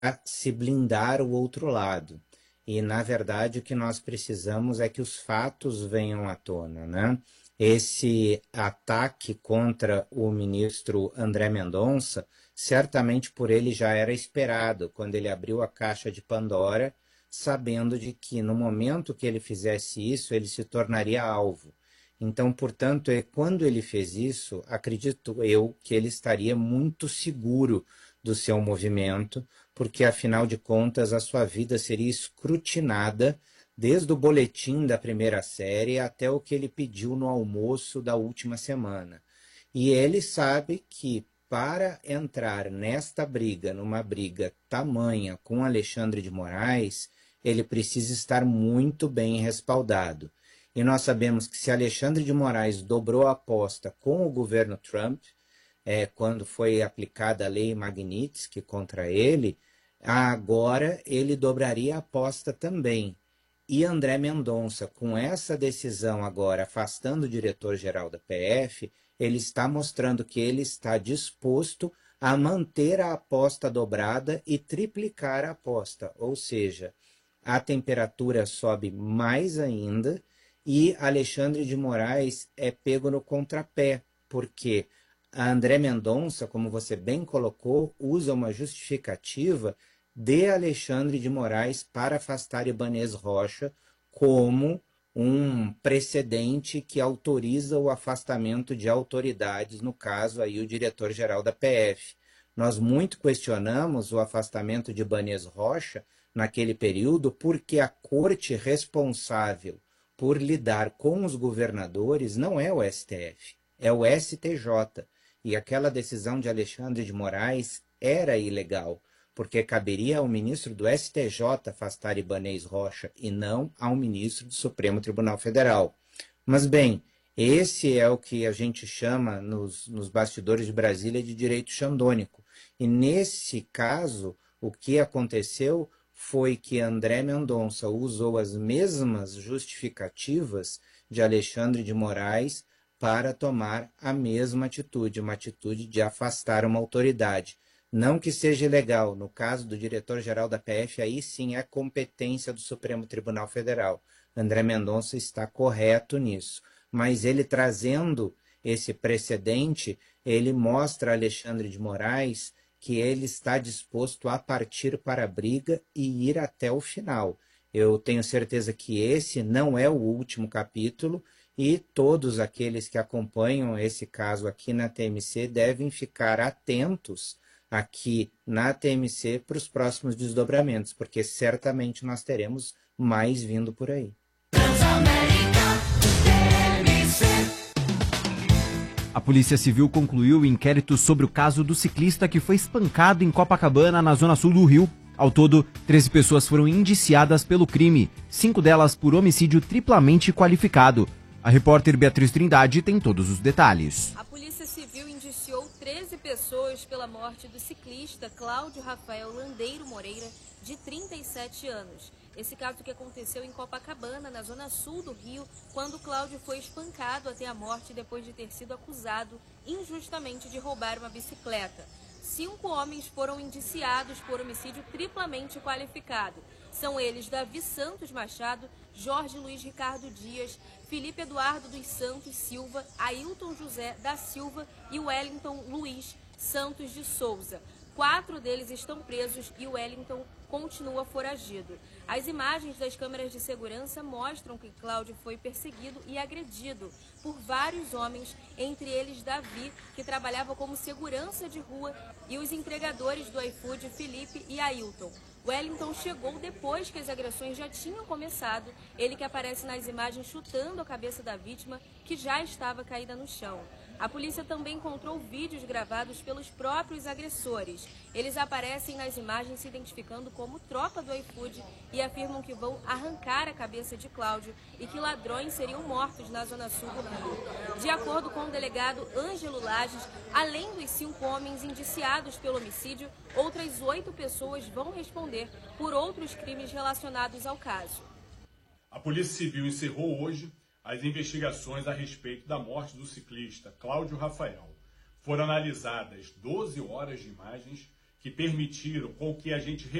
se blindar o outro lado. E, na verdade, o que nós precisamos é que os fatos venham à tona, né? Esse ataque contra o ministro André Mendonça, certamente por ele já era esperado, quando ele abriu a caixa de Pandora, sabendo de que no momento que ele fizesse isso, ele se tornaria alvo. Então, portanto, quando ele fez isso, acredito eu que ele estaria muito seguro do seu movimento, porque afinal de contas a sua vida seria escrutinada desde o boletim da primeira série até o que ele pediu no almoço da última semana. E ele sabe que para entrar nesta briga, numa briga tamanha com Alexandre de Moraes, ele precisa estar muito bem respaldado. E nós sabemos que se Alexandre de Moraes dobrou a aposta com o governo Trump, quando foi aplicada a lei Magnitsky contra ele, agora ele dobraria a aposta também. E André Mendonça, com essa decisão agora afastando o diretor-geral da PF, ele está mostrando que ele está disposto a manter a aposta dobrada e triplicar a aposta, ou seja, a temperatura sobe mais ainda e Alexandre de Moraes é pego no contrapé, porque a André Mendonça, como você bem colocou, usa uma justificativa de Alexandre de Moraes para afastar Ibanez Rocha como um precedente que autoriza o afastamento de autoridades, no caso aí o diretor-geral da PF. Nós muito questionamos o afastamento de Ibanez Rocha naquele período porque a corte responsável por lidar com os governadores não é o STF, é o STJ. E aquela decisão de Alexandre de Moraes era ilegal, porque caberia ao ministro do STJ afastar Ibanez Rocha e não ao ministro do Supremo Tribunal Federal. Mas, bem, esse é o que a gente chama nos bastidores de Brasília de direito xandônico. E nesse caso, o que aconteceu foi que André Mendonça usou as mesmas justificativas de Alexandre de Moraes para tomar a mesma atitude, uma atitude de afastar uma autoridade. Não que seja ilegal, no caso do diretor-geral da PF, aí sim é competência do Supremo Tribunal Federal. André Mendonça está correto nisso. Mas ele trazendo esse precedente, ele mostra a Alexandre de Moraes que ele está disposto a partir para a briga e ir até o final. Eu tenho certeza que esse não é o último capítulo e todos aqueles que acompanham esse caso aqui na TMC devem ficar atentos aqui na TMC para os próximos desdobramentos, porque certamente nós teremos mais vindo por aí. A Polícia Civil concluiu o inquérito sobre o caso do ciclista que foi espancado em Copacabana, na zona sul do Rio. Ao todo, 13 pessoas foram indiciadas pelo crime, 5 delas por homicídio triplamente qualificado. A repórter Beatriz Trindade tem todos os detalhes. A Polícia Civil indiciou 13 pessoas pela morte do ciclista Cláudio Rafael Landeiro Moreira, de 37 anos. Esse caso que aconteceu em Copacabana, na zona sul do Rio, quando Cláudio foi espancado até a morte depois de ter sido acusado injustamente de roubar uma bicicleta. 5 homens foram indiciados por homicídio triplamente qualificado. São eles Davi Santos Machado, Jorge Luiz Ricardo Dias, Felipe Eduardo dos Santos Silva, Ailton José da Silva e Wellington Luiz Santos de Souza. 4 deles estão presos e o Wellington continua foragido. As imagens das câmeras de segurança mostram que Cláudio foi perseguido e agredido por vários homens, entre eles Davi, que trabalhava como segurança de rua, e os entregadores do iFood, Felipe e Ailton. Wellington chegou depois que as agressões já tinham começado, ele que aparece nas imagens chutando a cabeça da vítima, que já estava caída no chão. A polícia também encontrou vídeos gravados pelos próprios agressores. Eles aparecem nas imagens se identificando como tropa do iFood e afirmam que vão arrancar a cabeça de Cláudio e que ladrões seriam mortos na zona sul do Rio. De acordo com o delegado Ângelo Lages, além dos 5 homens indiciados pelo homicídio, outras 8 pessoas vão responder por outros crimes relacionados ao caso. A Polícia Civil encerrou hoje as investigações a respeito da morte do ciclista Cláudio Rafael. Foram analisadas 12 horas de imagens que permitiram com que a gente